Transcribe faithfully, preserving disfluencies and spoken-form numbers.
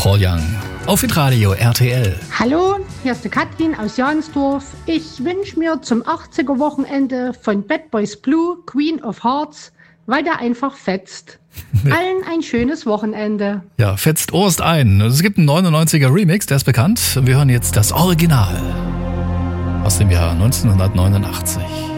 Paul Young auf Hitradio R T L. Hallo, hier ist die Katrin aus Jansdorf. Ich wünsche mir zum achtziger-Wochenende von Bad Boys Blue Queen of Hearts, weil der einfach fetzt. Allen ein schönes Wochenende. Ja, fetzt Ost ein. Es gibt einen neunundneunziger Remix, der ist bekannt. Wir hören jetzt das Original aus dem Jahr neunzehnhundertneunundachtzig.